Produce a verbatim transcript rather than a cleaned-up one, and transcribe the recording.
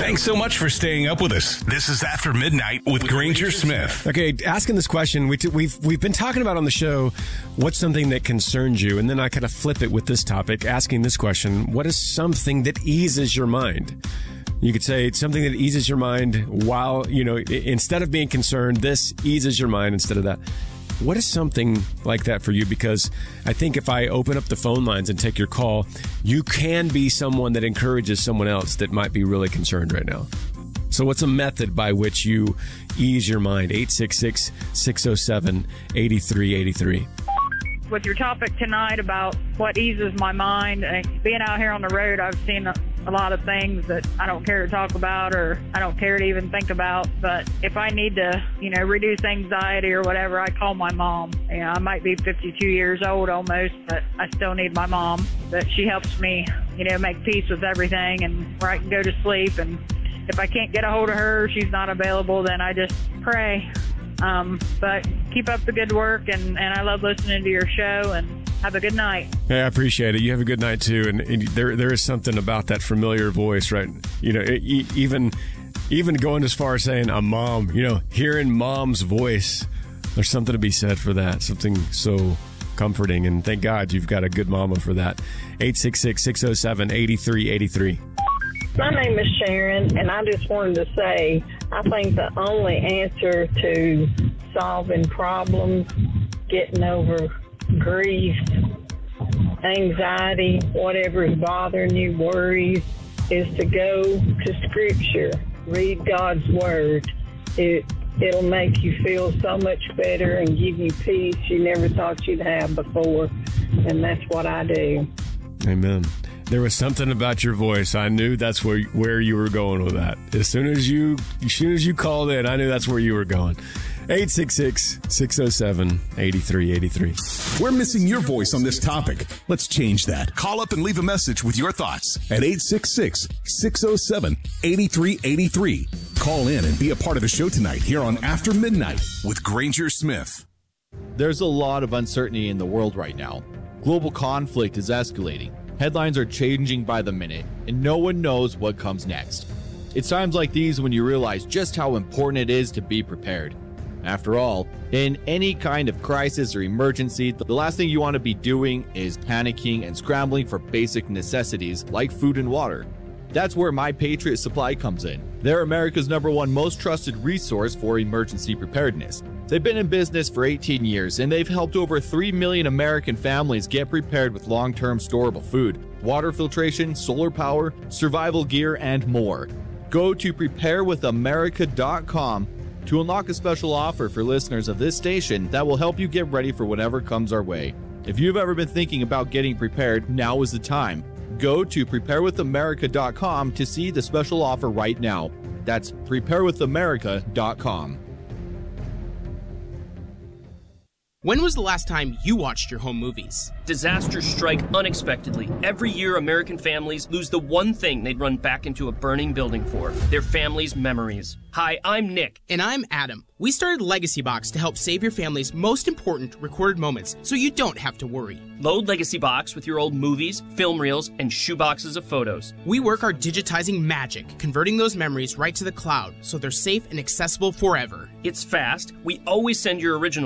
Thanks so much for staying up with us. This is After Midnight with Granger Smith. Okay, asking this question, we t- we've we've been talking about on the show, what's something that concerns you? And then I kind of flip it with this topic, asking this question, what is something that eases your mind? You could say it's something that eases your mind while, you know, instead of being concerned, this eases your mind instead of that. What is something like that for you? Because I think if I open up the phone lines and take your call, you can be someone that encourages someone else that might be really concerned right now. So what's a method by which you ease your mind? eight six six, six oh seven, eight three eight three. With your topic tonight about what eases my mind, and being out here on the road, I've seen a, a lot of things that I don't care to talk about or I don't care to even think about. But if I need to, you know, reduce anxiety or whatever, I call my mom. You know, I might be fifty-two years old almost, but I still need my mom. But she helps me, you know, make peace with everything and where I can go to sleep. And if I can't get a hold of her, she's not available, then I just pray. Um, but keep up the good work, and, and I love listening to your show, and have a good night. Yeah, I appreciate it. You have a good night, too. And, and there there is something about that familiar voice, right? You know, it, even even going as far as saying a mom, you know, hearing mom's voice, there's something to be said for that, something so comforting. And thank God you've got a good mama for that. eight six six, six oh seven, eight three eight three. My name is Sharon, and I just wanted to say I think the only answer to solving problems, getting over grief, anxiety, whatever is bothering you, worries, is to go to Scripture, read God's Word. It, it'll make you feel so much better and give you peace you never thought you'd have before, and that's what I do. Amen. There was something about your voice. I knew that's where where you were going with that. As soon as you as soon as you called in, I knew that's where you were going. eight six six, six oh seven, eight three eight three. We're missing your voice on this topic. Let's change that. Call up and leave a message with your thoughts at eight six six, six oh seven, eight three eight three. Call in and be a part of the show tonight here on After Midnight with Granger Smith. There's a lot of uncertainty in the world right now. Global conflict is escalating. Headlines are changing by the minute, and no one knows what comes next. It's times like these when you realize just how important it is to be prepared. After all, in any kind of crisis or emergency, the last thing you want to be doing is panicking and scrambling for basic necessities like food and water. That's where My Patriot Supply comes in. They're America's number one most trusted resource for emergency preparedness. They've been in business for eighteen years, and they've helped over three million American families get prepared with long-term storable food, water filtration, solar power, survival gear, and more. Go to prepare with america dot com to unlock a special offer for listeners of this station that will help you get ready for whatever comes our way. If you've ever been thinking about getting prepared, now is the time. Go to prepare with america dot com to see the special offer right now. That's prepare with america dot com. When was the last time you watched your home movies? Disasters strike unexpectedly. Every year, American families lose the one thing they'd run back into a burning building for, their family's memories. Hi, I'm Nick. And I'm Adam. We started Legacy Box to help save your family's most important recorded moments so you don't have to worry. Load Legacy Box with your old movies, film reels, and shoeboxes of photos. We work our digitizing magic, converting those memories right to the cloud so they're safe and accessible forever. It's fast. We always send your original